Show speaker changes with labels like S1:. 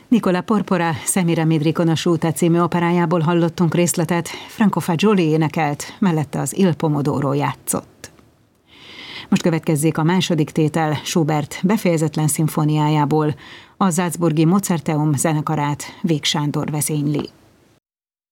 S1: Nicola Porpora Semiramis Dricona című operájából hallottunk részletet, Franco Fagioli énekelt, mellette az Il Pomodoro játszott. Most következzék a második tétel Schubert befejezetlen szimfóniájából, a salzburgi Mozarteum zenekarát Vég Sándor vezényli.